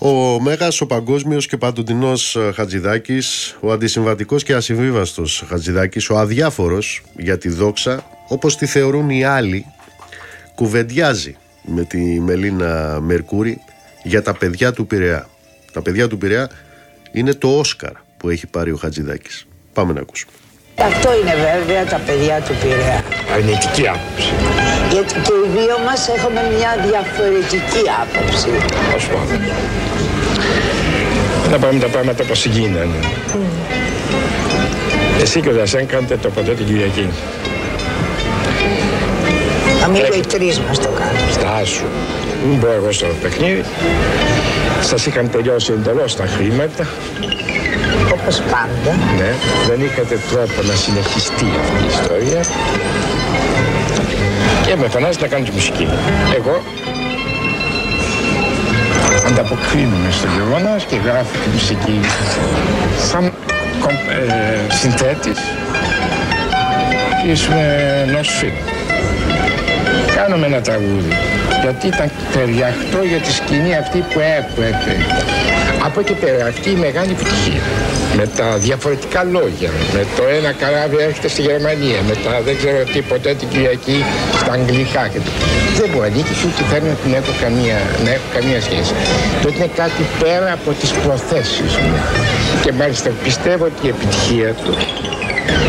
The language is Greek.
Ο Μέγας, ο παγκόσμιος και παντοτινός Χατζηδάκης, ο αντισυμβατικός και ασυμβίβαστος Χατζηδάκης, ο αδιάφορος για τη δόξα, όπως τη θεωρούν οι άλλοι, κουβεντιάζει με τη Μελίνα Μερκούρη για τα παιδιά του Πειραιά. Τα παιδιά του Πειραιά είναι το Όσκαρ που έχει πάρει ο Χατζηδάκης. Πάμε να ακούσουμε. Αυτό είναι βέβαια τα παιδιά του Πειραιά. Αρνητική άποψη. Γιατί και οι δύο μας έχουμε μια διαφορετική άποψη. Ας πάμε. Να πάμε τα πράγματα όπως γίνανε. Εσύ και ο Δασέν κάνετε το ποτέ την Κυριακή. Να μην οι τρεις μας το κάνουν. Στάσου. Μην πω εγώ στο παιχνίδι. Σας είχαν τελειώσει εντελώς τα χρήματα. Όπως πάντα. Ναι, δεν είχατε τρόπο να συνεχιστεί αυτή η ιστορία. Και με φανάζει να κάνετε μουσική. Εγώ ανταποκρίνομαι στο γεγονός και γράφω τη μουσική σαν συνθέτης ενός φίλου. Κάνουμε ένα τραγούδι γιατί ήταν ταιριαχτό για τη σκηνή αυτή που έπρεπε. Από εκεί πέρα αυτή η μεγάλη επιτυχία με τα διαφορετικά λόγια, με το ένα καράβι έρχεται στη Γερμανία, με τα δεν ξέρω τι ποτέ την Κυριακή στα αγγλικά και δεν μπορεί να νίκει ούτε θέλω να έχω καμία σχέση. Το είναι κάτι πέρα από τις προθέσεις μου και μάλιστα πιστεύω ότι η επιτυχία του